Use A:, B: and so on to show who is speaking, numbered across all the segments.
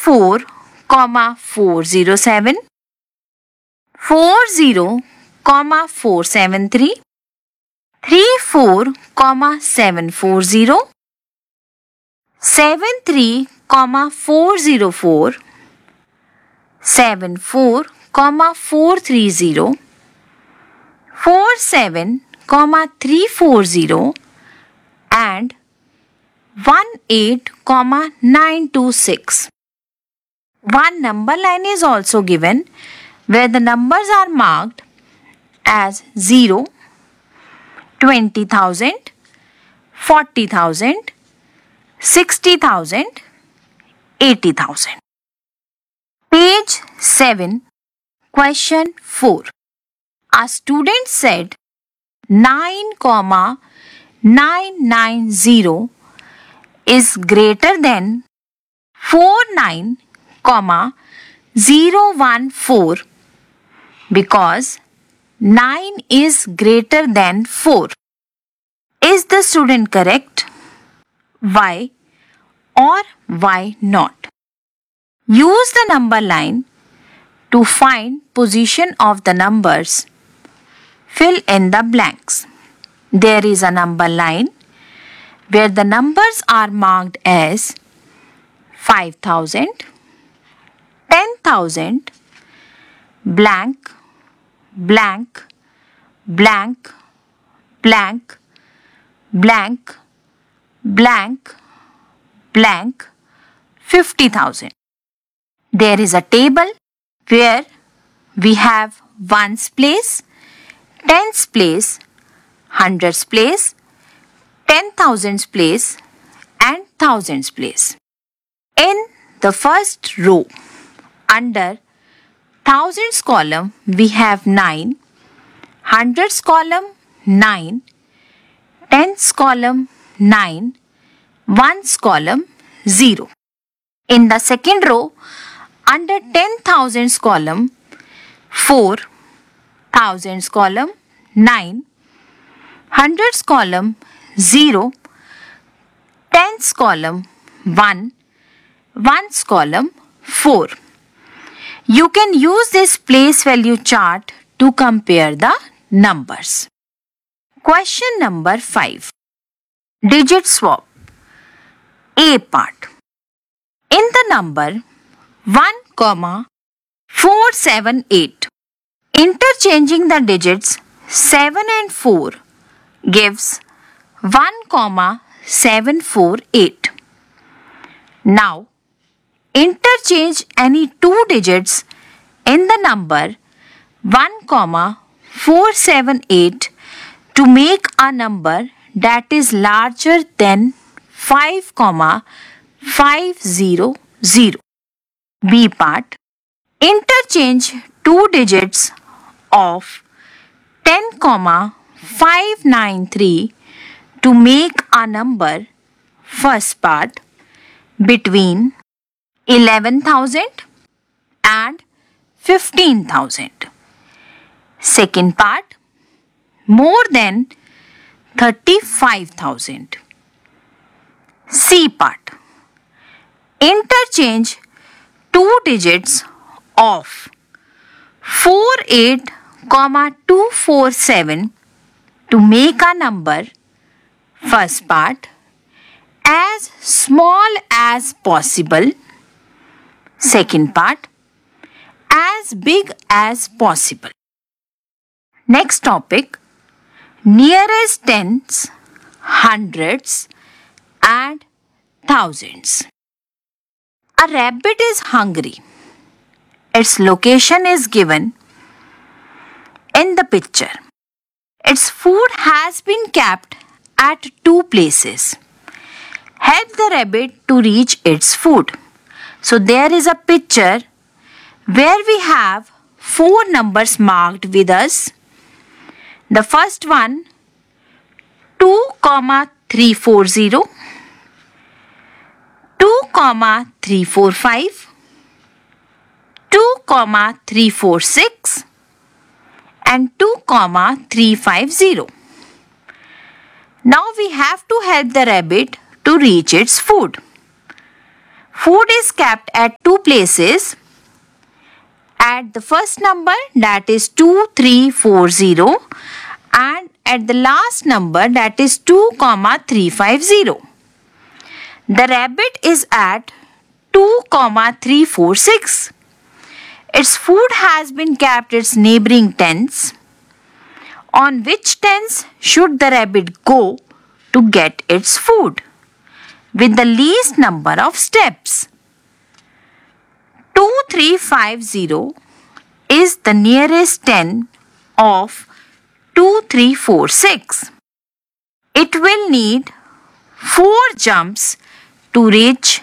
A: 34, 407, 40, 473, 34, 740, 73, 404, 74, 430, 47, 340 and 18, 926. One number line is also given where the numbers are marked as 0, 20,000, 40,000, 60,000, 80,000. Page 7, question 4. A student said 9,990 is greater than 49,014 because 9 is greater than 4. Is the student correct? Why or why not? Use the number line to find position of the numbers. Fill in the blanks. There is a number line where the numbers are marked as 5,000, 10,000, blank, blank, blank, blank, blank, blank, blank, 50,000. There is a table where we have ones place, tens place, hundreds place, 10,000s place and thousands place. In the first row, under thousands column, we have 9, hundreds column 9, tens column 9, ones column 0. In the second row, under 10,000s column 4, thousands column 9, hundreds column 0, tens column 1, ones column 4. You can use this place value chart to compare the numbers. Question number 5. Digit swap. A part. In the number 1,478, interchanging the digits 7 and 4 gives 1,748. Now, interchange any two digits in the number 1,478 to make a number that is larger than 5,500. B part. Interchange two digits of 10,593 to make a number, first part, between 11,000 and 15,000. Second part, more than 35,000. C part. Interchange two digits of 48,247 to make a number, first part, as small as possible. Second part, as big as possible. Next topic, nearest tens, hundreds and thousands. A rabbit is hungry. Its location is given in the picture. Its food has been kept at two places. Help the rabbit to reach its food. So there is a picture where we have four numbers marked with us. The first one, 2,340, 2,345, 2,346 and 2,350. Now we have to help the rabbit to reach its food. Food is kept at two places. At the first number, that is 2340, and at the last number, that is 2,350. The rabbit is at 2,346. Its food has been kept at its neighboring tents. On which tents should the rabbit go to get its food with the least number of steps? 2350 is the nearest ten of 2346. It will need 4 jumps to reach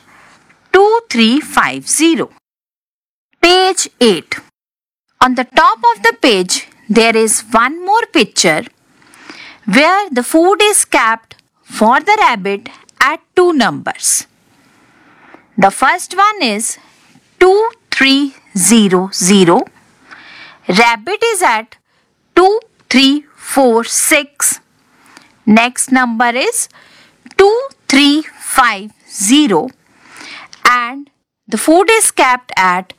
A: 2350. Page 8. On the top of the page, there is one more picture where the food is kept for the rabbit at two numbers. The first one is 2300. Rabbit is at 2346. Next number is 2350 and the food is kept at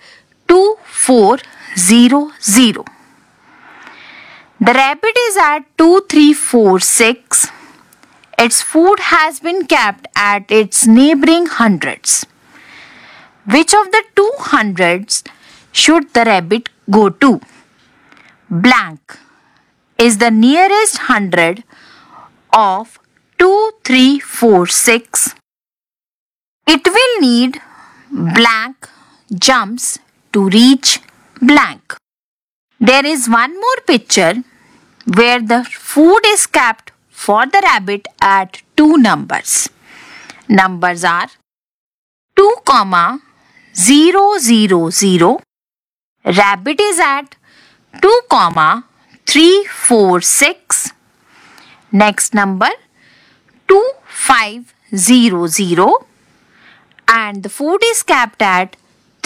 A: 2400. The rabbit is at 2346. Its food has been kept at its neighboring hundreds. Which of the two hundreds should the rabbit go to? Blank is the nearest hundred of 2346. It will need blank jumps to reach blank. There is one more picture where the food is kept for the rabbit at two numbers. Numbers are 2,000. Rabbit is at 2,346. Next number 2500 and the food is kept at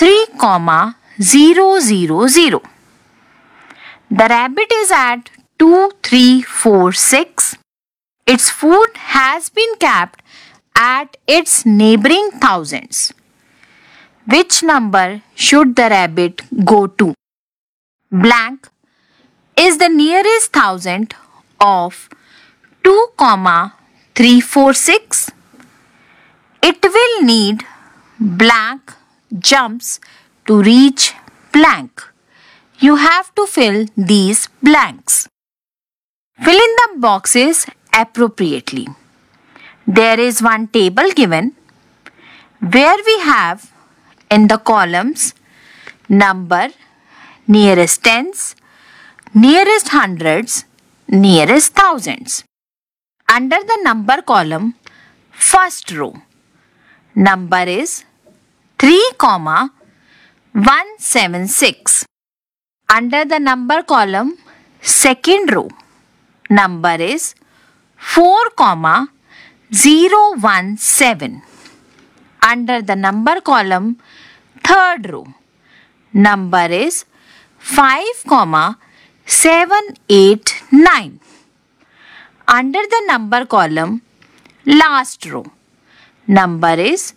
A: 3,000. The rabbit is at 2346. Its food has been kept at its neighboring thousands. Which number should the rabbit go to? Blank is the nearest thousand of 2,346. It will need blank jumps to reach blank. You have to fill these blanks. Fill in the boxes appropriately. There is one table given where we have in the columns number, nearest tens, nearest hundreds, nearest thousands. Under the number column, first row, number is 3,176. Under the number column, second row, number is 4,017. Under the number column, third row, number is 5,789. Under the number column, last row, number is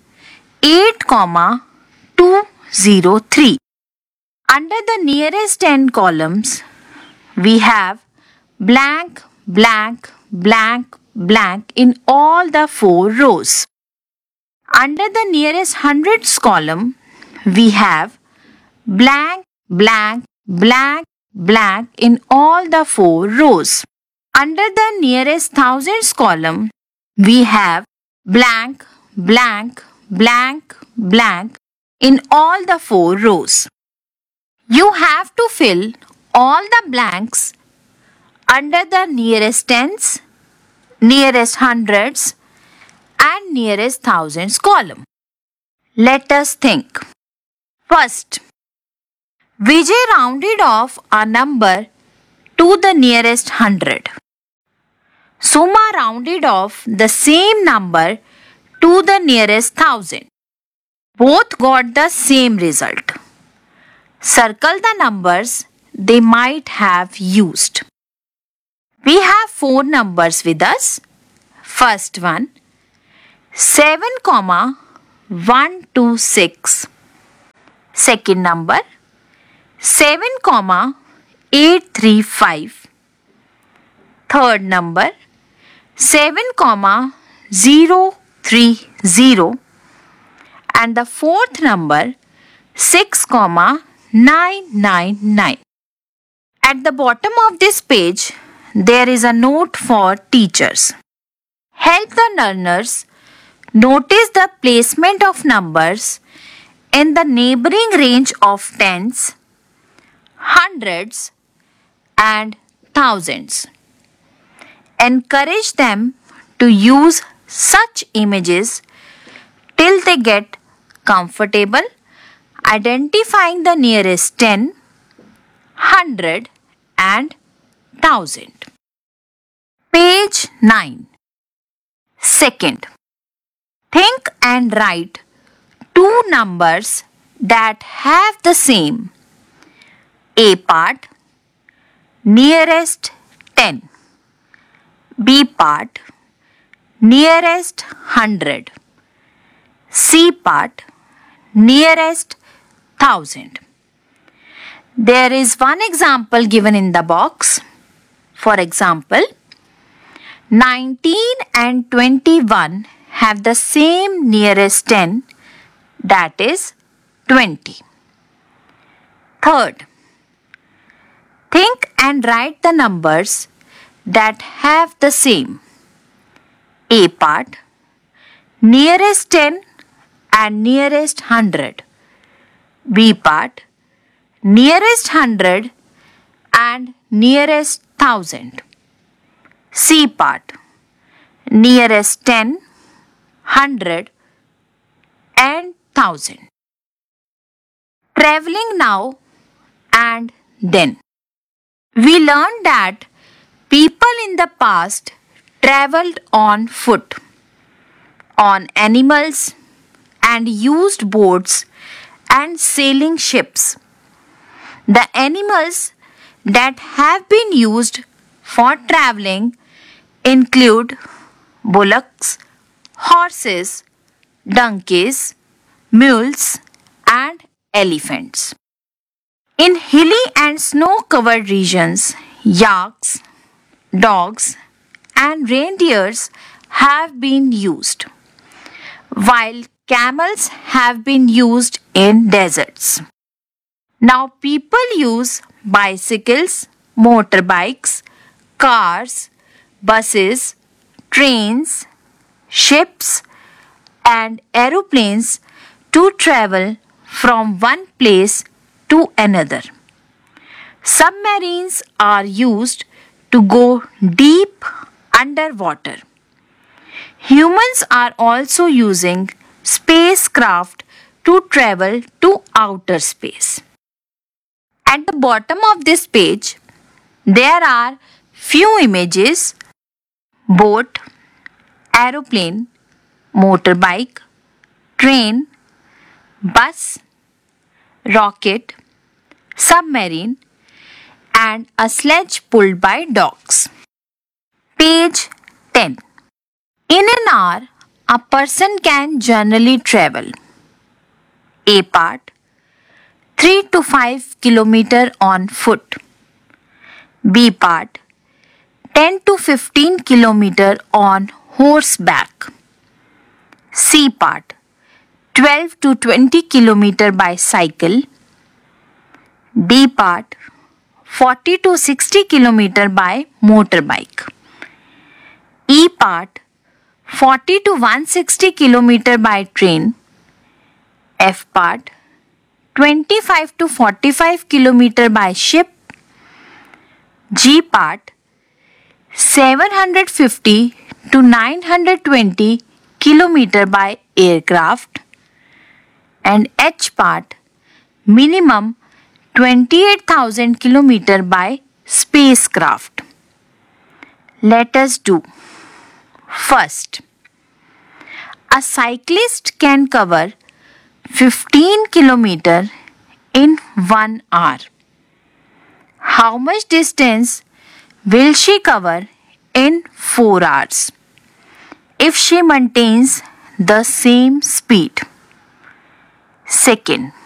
A: 8,203. Under the nearest 10 columns, we have blank, blank, blank, blank in all the 4 rows. Under the nearest hundreds column, we have blank, blank, blank, blank in all the 4 rows. Under the nearest thousands column, we have blank, blank, blank, blank in all the 4 rows. You have to fill all the blanks under the nearest tens, nearest hundreds and nearest thousands column. Let us think. First, Vijay rounded off a number to the nearest hundred. Suma rounded off the same number to the nearest thousand. Both got the same result. Circle the numbers they might have used. We have 4 numbers with us. First one, 7,176. 1 to 6. Second number 7,835. Third number 7,030. And the fourth number 6,999. At the bottom of this page, there is a note for teachers. Help the learners notice the placement of numbers in the neighboring range of tens, hundreds, and thousands. Encourage them to use such images till they get comfortable identifying the nearest 10, 100, and 1000. Page 9. Second, think and write two numbers that have the same A part, nearest 10. B part, nearest 100. C part, nearest 1000. There is one example given in the box. For example, 19 and 21 have the same nearest 10, that is 20. Third, think and write the numbers that have the same A part, nearest 10 and nearest 100. B part, nearest 100 and nearest 1000. C part, nearest 10, 100 and 1000. Traveling now and then. We learned that people in the past traveled on foot, on animals, and used boats and sailing ships. The animals that have been used for traveling include bullocks, horses, donkeys, mules, and elephants. In hilly and snow-covered regions, yaks, dogs, and reindeers have been used, while camels have been used in deserts. Now people use bicycles, motorbikes, cars, buses, trains, ships, and aeroplanes to travel from one place to another. Submarines are used to go deep underwater. Humans are also using spacecraft to travel to outer space. At the bottom of this page, there are few images: boat, aeroplane, motorbike, train, bus, rocket, submarine, and a sledge pulled by dogs. Page 10. In an hour, a person can generally travel A part 3 to 5 km on foot, B part 10 to 15 km on horseback, C part 12 to 20 km by cycle, D part 40 to 60 km by motorbike, E part 40 to 160 km by train, F part 25 to 45 km by ship, G part 750 to 920 km by aircraft, and H part minimum 28,000 km by spacecraft. Let us do. First, a cyclist can cover 15 km in 1 hour. How much distance will she cover in 4 hours if she maintains the same speed? second.